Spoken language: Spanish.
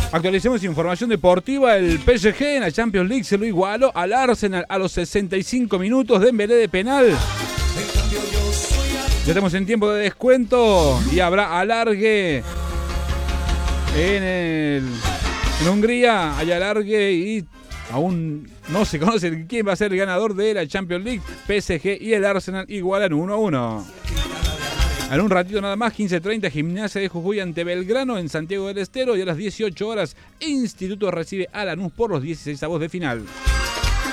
Actualicemos información deportiva. El PSG en la Champions League se lo igualó al Arsenal a los 65 minutos. Dembélé de penal. Ya estamos en tiempo de descuento y habrá alargue en Hungría. Hay alargue y aún no se conoce quién va a ser el ganador de la Champions League. PSG y el Arsenal igualan 1-1. En un ratito nada más, 15:30, Gimnasia de Jujuy ante Belgrano en Santiago del Estero. Y a las 18 horas, Instituto recibe a Lanús por los 16avos de final.